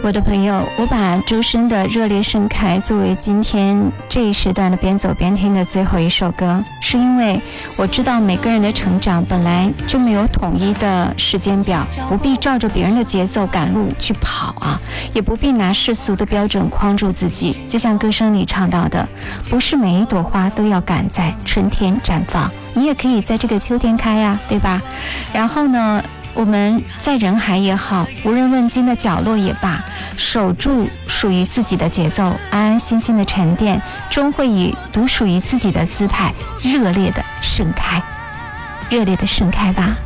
我的朋友，我把周深的《热烈盛开》作为今天这一时段的边走边听的最后一首歌，是因为我知道每个人的成长本来就没有统一的时间表，不必照着别人的节奏赶路去跑啊，也不必拿世俗的标准框住自己。就像歌声里唱到的，不是每一朵花都要赶在春天绽放，你也可以在这个秋天开呀，对吧？然后呢，我们在人海也好，无人问津的角落也罢，守住属于自己的节奏，安安心心的沉淀，终会以独属于自己的姿态热烈的盛开，热烈的盛开吧。